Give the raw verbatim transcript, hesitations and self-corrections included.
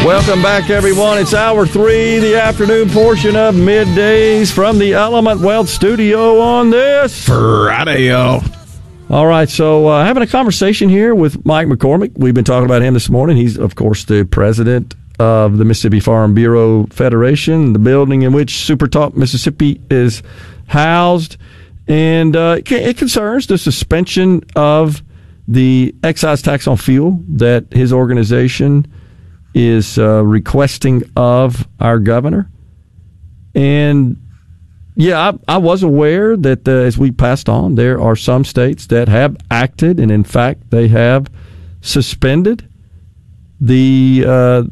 Welcome back, everyone. It's hour three, the afternoon portion of Middays from the Element Wealth Studio on this Friday, y'all. All right, so uh, having a conversation here with Mike McCormick. We've been talking about him this morning. He's, of course, the president of the Mississippi Farm Bureau Federation, the building in which Super Talk Mississippi is housed. And uh, it concerns the suspension of the excise tax on fuel that his organization is uh, requesting of our governor. And, yeah, I, I was aware that uh, as we passed on, there are some states that have acted, and, in fact, they have suspended the uh,